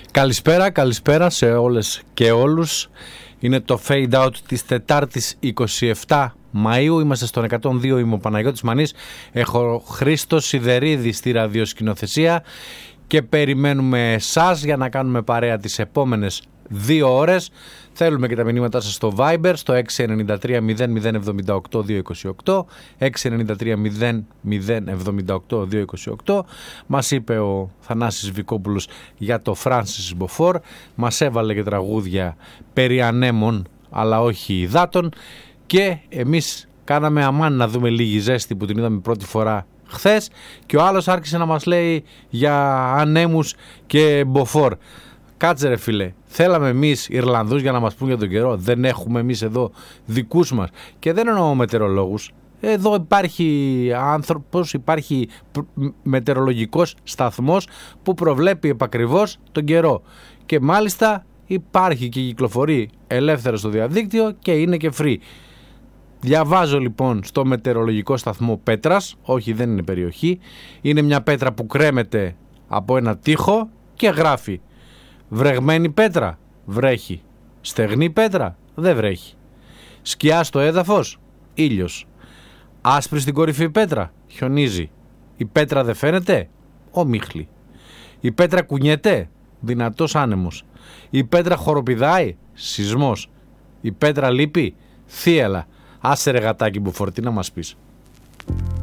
Καλησπέρα σε όλες και όλους. Είναι το Fade Out της Τετάρτης 27 Μαΐου. Είμαστε στον 102, είμαι ο Παναγιώτης Μανής. Έχω Χρήστο Σιδερίδη στη ραδιοσκηνοθεσία και περιμένουμε εσάς για να κάνουμε παρέα τις επόμενες 2 ώρες. Θέλουμε και τα μηνύματά σας στο Viber, στο 693 0078 228, 693 0078 228. Μας είπε ο Θανάσης Βικόπουλος για το Francis Beaufort. Μας έβαλε και τραγούδια περί ανέμων, αλλά όχι υδάτων. Και εμείς κάναμε αμάν να δούμε λίγη ζέστη που την είδαμε πρώτη φορά χθες. Και ο άλλος άρχισε να μας λέει για ανέμους και Beaufort. Κάτσε ρε φίλε, θέλαμε εμείς Ιρλανδούς για να μας πούν για τον καιρό. Δεν έχουμε εμείς εδώ δικούς μας. Και δεν εννοώ μετεωρολόγους. Εδώ υπάρχει άνθρωπος, υπάρχει μετεωρολογικός σταθμός που προβλέπει επακριβώς τον καιρό. Και μάλιστα υπάρχει και κυκλοφορεί ελεύθερα στο διαδίκτυο και είναι και free. Διαβάζω λοιπόν στο μετεωρολογικό σταθμό Πέτρας, όχι δεν είναι περιοχή, είναι μια πέτρα που κρέμεται από ένα τοίχο και γράφει: βρεγμένη πέτρα, βρέχει. Στεγνή πέτρα, δεν βρέχει. Σκιά στο έδαφος, ήλιος. Άσπρη στην κορυφή πέτρα, χιονίζει. Η πέτρα δεν φαίνεται, ομίχλη. Η πέτρα κουνιέται, δυνατός άνεμος. Η πέτρα χοροπηδάει, σεισμός. Η πέτρα λείπει, θύελα. Άσε ρε γατάκι Beaufort, τι να μας πεις.